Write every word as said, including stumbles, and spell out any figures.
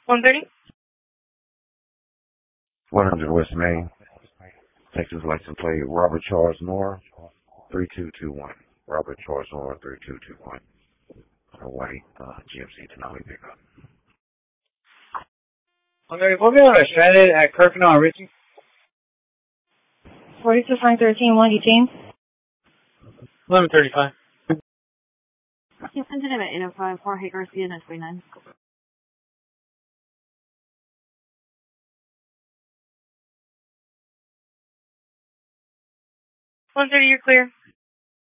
one thirty? one hundred West Main, Texas license plate, Robert Charles Moore, three two two one. Robert Charles Moore, three two two one. A white uh, G M C Denali pickup. one thirty, we'll be on a stranded at Kirkland on Ritchie. forty-two five thirteen, one eighteen. eleven thirty-five. You sent it at eight oh five, Jorge Garcia, nine twenty-nine. one thirty, you're clear.